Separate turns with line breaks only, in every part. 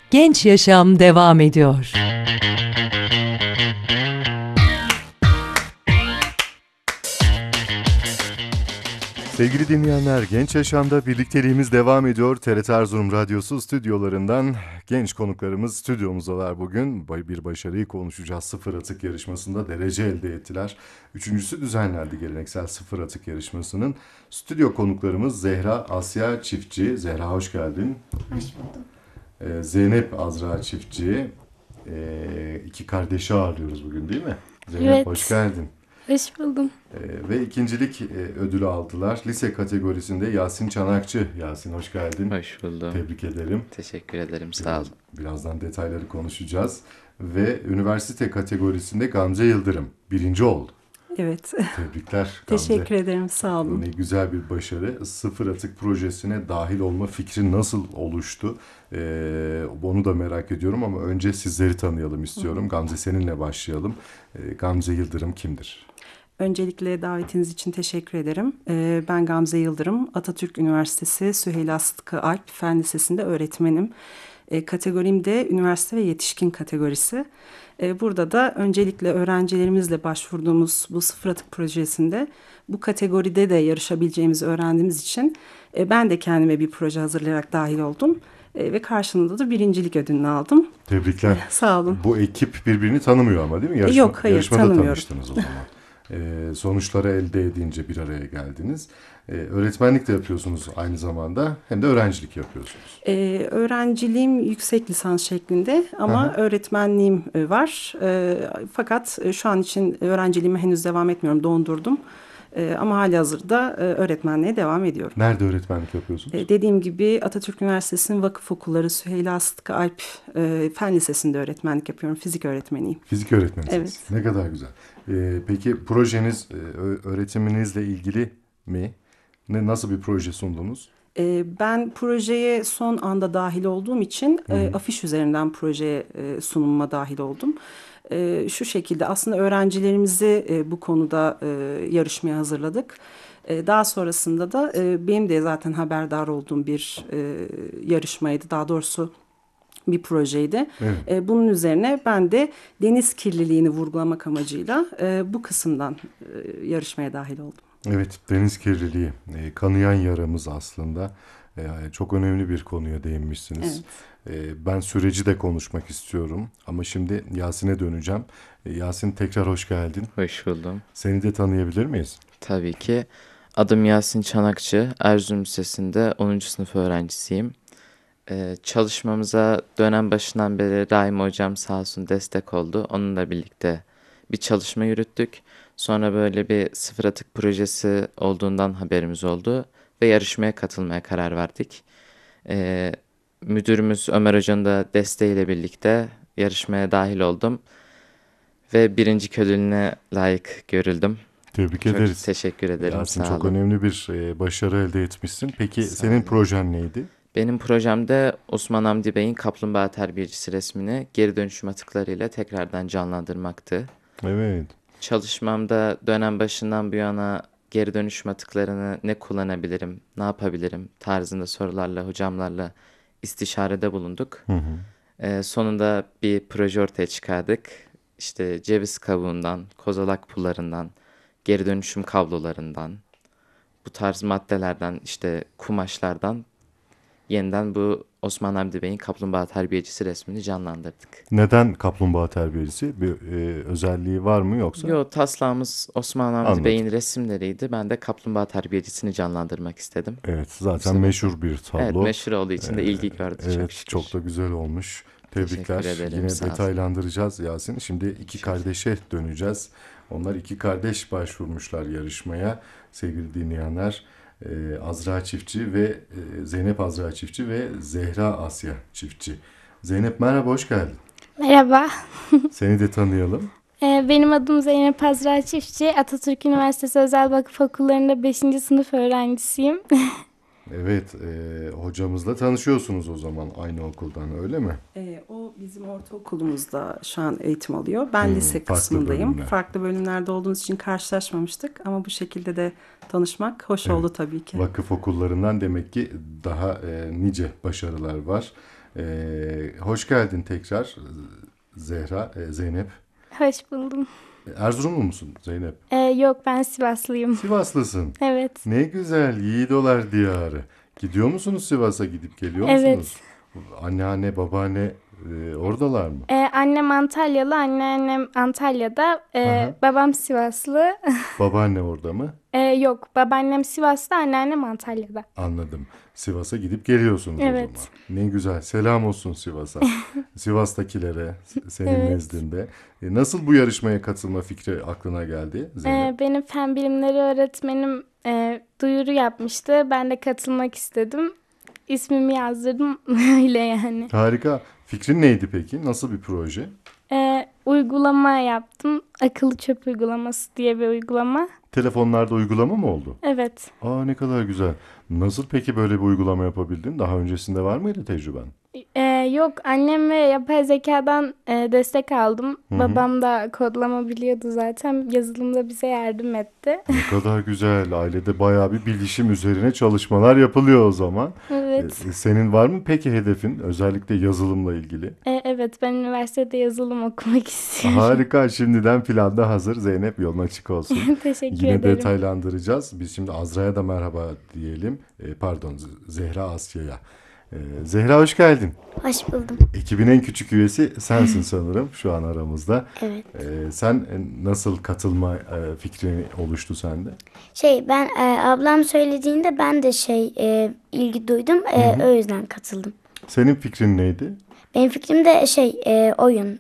Genç Yaşam devam ediyor.
Sevgili dinleyenler, Genç Yaşam'da birlikteliğimiz devam ediyor. TRT Erzurum Radyosu stüdyolarından genç konuklarımız stüdyomuzdalar bugün. Bir başarıyı konuşacağız. Sıfır atık yarışmasında derece elde ettiler. Üçüncüsü düzenlendi geleneksel sıfır atık yarışmasının. Stüdyo konuklarımız Zehra Asya Çiftçi. Zehra hoş geldin.
Hoş buldum.
Zeynep Azra Çiftçi. İki kardeşi ağırlıyoruz bugün değil mi? Zeynep
Evet.
hoş geldin.
Hoş buldum.
Ve ikincilik ödülü aldılar. Lise kategorisinde Yasin Çanakçı. Yasin hoş geldin.
Hoş buldum.
Tebrik ederim.
Teşekkür ederim. Sağ olun.
Birazdan detayları konuşacağız. Ve üniversite kategorisinde Gamze Yıldırım birinci oldu.
Evet.
Tebrikler Gamze.
Teşekkür ederim. Sağ olun.
Ne güzel bir başarı. Sıfır atık projesine dahil olma fikri nasıl oluştu? Onu da merak ediyorum ama önce sizleri tanıyalım istiyorum. Gamze seninle başlayalım. Gamze Yıldırım kimdir?
Öncelikle davetiniz için teşekkür ederim. Ben Gamze Yıldırım. Atatürk Üniversitesi Süheyla Sıtkı Alp Fen Lisesi'nde öğretmenim. Kategorim de üniversite ve yetişkin kategorisi. Burada da öncelikle öğrencilerimizle başvurduğumuz bu sıfır atık projesinde bu kategoride de yarışabileceğimizi öğrendiğimiz için ben de kendime bir proje hazırlayarak dahil oldum. Ve karşılığında da birincilik ödülünü aldım.
Tebrikler.
Sağ olun.
Bu ekip birbirini tanımıyor ama değil mi?
Yok, hayır,
yarışmada
tanımıyorum.
tanıştınız o zaman. Sonuçları elde edince bir araya geldiniz. Öğretmenlik de yapıyorsunuz aynı zamanda hem de öğrencilik yapıyorsunuz.
Öğrenciliğim yüksek lisans şeklinde ama öğretmenliğim var. Fakat şu an için öğrenciliğime henüz devam etmiyorum, dondurdum. Ama halihazırda öğretmenliğe devam ediyorum.
Nerede öğretmenlik yapıyorsunuz?
Dediğim gibi Atatürk Üniversitesi'nin vakıf okulları Süheyla Sıtkı Alp Fen Lisesi'nde öğretmenlik yapıyorum. Fizik öğretmeniyim.
Fizik öğretmenisiniz.
Evet.
Ne kadar güzel. Peki projeniz öğretiminizle ilgili mi? Nasıl bir proje sundunuz?
Ben projeye son anda dahil olduğum için afiş üzerinden projeye sunumuma dahil oldum. Şu şekilde aslında öğrencilerimizi bu konuda yarışmaya hazırladık. Daha sonrasında da benim de zaten haberdar olduğum bir yarışmaydı. Daha doğrusu bir projeydi.
Evet.
Bunun üzerine ben de deniz kirliliğini vurgulamak amacıyla bu kısımdan yarışmaya dahil oldum.
Evet, deniz kirliliği, kanayan yaramız aslında. Çok önemli bir konuya değinmişsiniz. Ben süreci de konuşmak istiyorum ama şimdi Yasin'e döneceğim. Yasin tekrar hoş geldin.
Hoş buldum.
Seni de tanıyabilir miyiz?
Tabii ki. Adım Yasin Çanakçı. Erzurum Lisesi'nde 10. sınıf öğrencisiyim. Çalışmamıza dönem başından beri Rahim Hocam sağ olsun destek oldu. Onunla birlikte bir çalışma yürüttük. Sonra böyle bir sıfır atık projesi olduğundan haberimiz oldu ve yarışmaya katılmaya karar verdik. Müdürümüz Ömer Hoca'nın da desteğiyle birlikte yarışmaya dahil oldum ve birinci ödülüne layık görüldüm.
Tebrik
Çok
ederiz.
teşekkür ederim.
Yasin
Sağ
çok
olun.
önemli bir başarı elde etmişsin. Peki
Sağ
senin
olun.
projen neydi?
Benim projemde Osman Hamdi Bey'in Kaplumbağa Terbiyecisi resmini geri dönüşüm atıklarıyla tekrardan canlandırmaktı.
Evet.
Çalışmamda dönem başından bu yana geri dönüşüm atıklarını ne kullanabilirim, ne yapabilirim tarzında sorularla, hocamlarla istişarede bulunduk. Sonunda bir proje ortaya çıkardık. İşte ceviz kabuğundan, kozalak pullarından, geri dönüşüm kablolarından, bu tarz maddelerden, işte kumaşlardan yeniden bu Osman Hamdi Bey'in Kaplumbağa Terbiyecisi resmini canlandırdık.
Neden kaplumbağa terbiyesi? Bir özelliği var mı yoksa?
Yo, taslağımız Osman Hamdi
Anladım.
Bey'in resimleriydi. Ben de Kaplumbağa Terbiyecisini canlandırmak istedim.
Evet, zaten
Sebeple.
meşhur bir tablo.
Evet, meşhur olduğu için de ilgi gördü
Evet,
çok şükür.
çok da güzel olmuş. Tebrikler.
Teşekkür ederim,
Yine
sağ olun.
detaylandıracağız Yasin. Şimdi iki kardeşe döneceğiz. Onlar iki kardeş başvurmuşlar yarışmaya. Sevgili dinleyenler, Azra Çiftçi ve Zeynep Azra Çiftçi ve Zehra Asya Çiftçi. Zeynep merhaba, hoş geldin.
Merhaba.
Seni de tanıyalım.
Benim adım Zeynep Azra Çiftçi. Atatürk Üniversitesi Özel Vakıf Okulları'nda 5. sınıf öğrencisiyim.
Evet, hocamızla tanışıyorsunuz o zaman aynı okuldan, öyle mi?
O bizim ortaokulumuzda şu an eğitim alıyor. Ben lise
farklı
kısmındayım.
bölümler.
Farklı bölümlerde olduğumuz için karşılaşmamıştık. Ama bu şekilde de tanışmak hoş oldu tabii ki.
Vakıf okullarından demek ki daha nice başarılar var. Hoş geldin tekrar Zeynep.
Hoş buldum.
Erzurumlu musun Zeynep?
Yok, ben Sivaslıyım.
Sivaslısın.
Evet.
Ne güzel, Yiğidolar diyarı. Gidiyor musunuz Sivas'a, gidip geliyor musunuz?
Evet.
Anneanne, babaanne oradalar mı?
Annem Antalyalı, anneannem Antalya'da,
Aha.
babam Sivaslı.
Babaanne orada mı?
Yok, babaannem Sivas'ta, anneannem Antalya'da.
Anladım. Sivas'a gidip geliyorsunuz
Evet.
o zaman. Ne güzel. Selam olsun Sivas'a. Sivas'takilere senin
Evet.
nezdinde. Nasıl bu yarışmaya katılma fikri aklına geldi Zeynep?
Benim fen bilimleri öğretmenim duyuru yapmıştı. Ben de katılmak istedim. İsmimi yazdırdım öyle yani.
Harika. Fikrin neydi peki? Nasıl bir proje?
Uygulama yaptım. Akıllı çöp uygulaması diye bir uygulama.
Telefonlarda uygulama mı oldu?
Evet.
Aa, ne kadar güzel. Nasıl peki böyle bir uygulama yapabildin? Daha öncesinde var mıydı tecrüben?
Yok, annem ve yapay zekadan destek aldım.
Hı hı.
Babam da kodlama biliyordu zaten. Yazılımda bize yardım etti.
Ne kadar güzel. Ailede bayağı bir bilişim üzerine çalışmalar yapılıyor o zaman.
Evet.
Senin var mı peki hedefin? Özellikle yazılımla ilgili.
Evet, ben üniversitede yazılım okumak istiyorum.
Harika. Şimdiden planda hazır. Zeynep, yolun açık olsun.
Teşekkür
Yine
ederim.
detaylandıracağız. Biz şimdi Azra'ya da merhaba diyelim. Pardon, Zehra Asya'ya. Zehra, hoş geldin.
Hoş buldum.
Ekibin en küçük üyesi sensin sanırım şu an aramızda.
Evet.
Sen nasıl katılma fikri oluştu sende?
Ben ablam söylediğinde ben de ilgi duydum. O yüzden katıldım.
Senin fikrin neydi?
Benim fikrim de oyun.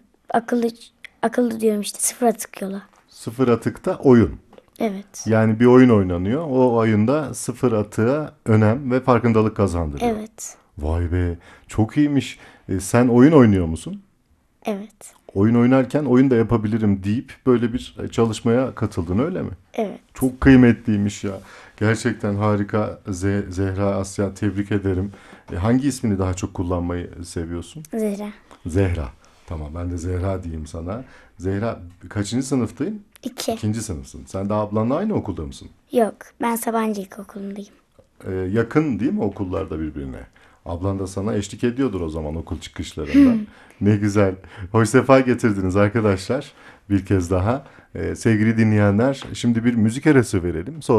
Akıllı diyorum işte, sıfır atık yola.
Sıfır atıkta oyun.
Evet.
Yani bir oyun oynanıyor. O oyunda sıfır atığa önem ve farkındalık kazandırıyor.
Evet.
Vay be, çok iyiymiş. Sen oyun oynuyor musun?
Evet.
Oyun oynarken oyun da yapabilirim deyip böyle bir çalışmaya katıldın, öyle mi?
Evet.
Çok kıymetliymiş ya. Gerçekten harika. Zehra Asya, tebrik ederim. Hangi ismini daha çok kullanmayı seviyorsun?
Zehra.
Zehra. Tamam, ben de Zehra diyeyim sana. Zehra, kaçıncı sınıftayım?
2.
İkinci sınıfsın. Sen de ablanla aynı okulda mısın?
Yok. Ben Sabancı İlkokulu'ndayım.
Yakın değil mi okullarda birbirine? Ablan da sana eşlik ediyordur o zaman okul çıkışlarında. Ne güzel. Hoş sefa getirdiniz arkadaşlar. Bir kez daha. Sevgili dinleyenler, şimdi bir müzik arası verelim. Sonra